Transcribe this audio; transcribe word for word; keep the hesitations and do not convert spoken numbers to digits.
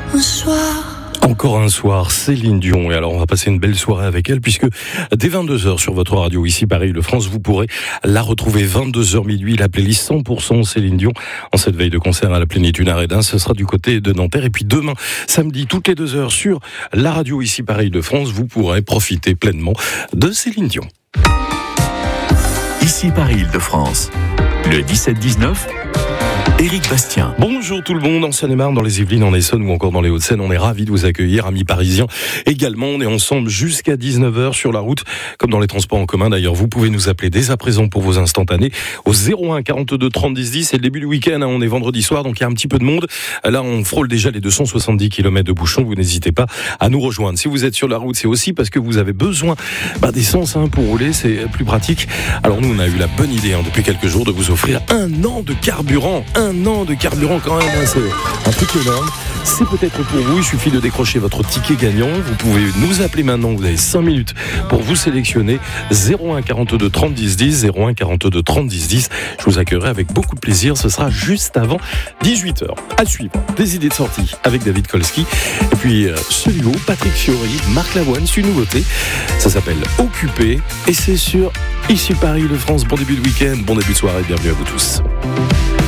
un soir. Encore un soir, Céline Dion. Et alors, on va passer une belle soirée avec elle, puisque dès vingt-deux heures sur votre radio, ici Paris-Île-de-France, vous pourrez la retrouver vingt-deux heures minuit, la playlist cent pour cent Céline Dion, en cette veille de concert à la Plénitude Arédin. Ce sera du côté de Nanterre. Et puis demain, samedi, toutes les deux heures sur la radio, ici Paris-Île-de-France, vous pourrez profiter pleinement de Céline Dion. Ici Paris-Île-de-France, le dix-sept dix-neuf, Éric Bastien. Bonjour tout le monde, en Seine-et-Marne, dans les Yvelines, en Essonne ou encore dans les Hauts-de-Seine. On est ravis de vous accueillir, amis parisiens. Également, on est ensemble jusqu'à dix-neuf heures sur la route, comme dans les transports en commun. D'ailleurs, vous pouvez nous appeler dès à présent pour vos instantanés au zéro un quarante-deux trente dix dix. C'est le début du week-end, hein, on est vendredi soir, donc il y a un petit peu de monde. Là, on frôle déjà les deux cent soixante-dix kilomètres de bouchons. Vous n'hésitez pas à nous rejoindre. Si vous êtes sur la route, c'est aussi parce que vous avez besoin bah, d'essence hein, pour rouler, c'est plus pratique. Alors nous, on a eu la bonne idée hein, depuis quelques jours de vous offrir un an de carburant. Un an de carburant quand même, hein, c'est un truc énorme. C'est peut-être pour vous, il suffit de décrocher votre ticket gagnant. Vous pouvez nous appeler maintenant, vous avez cinq minutes pour vous sélectionner. Zéro un quarante-deux trente dix dix, zéro un quarante-deux trente dix dix. Je vous accueillerai avec beaucoup de plaisir, ce sera juste avant dix-huit heures. À suivre, des idées de sortie avec David Kolski. Et puis euh, ce duo, Patrick Fiori, Marc Lavoine, c'est une nouveauté. Ça s'appelle Occupé et c'est sur Ici Paris-Île-de-France. Bon début de week-end, bon début de soirée, bienvenue à vous tous.